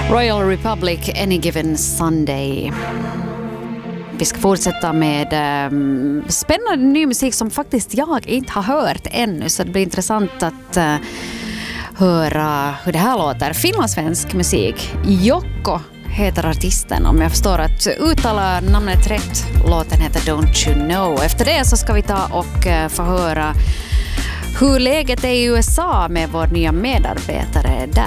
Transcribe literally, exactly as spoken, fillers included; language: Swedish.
Royal Republic, Any Given Sunday. Vi ska fortsätta med um, spännande ny musik som faktiskt jag inte har hört ännu, så det blir intressant att uh, höra hur det här låter. Finlandssvensk musik. Jokko heter artisten, om jag förstår att uttala namnet rätt. Låten heter Don't You Know. Efter det så ska vi ta och uh, få höra hur läget är i U S A med vår nya medarbetare där.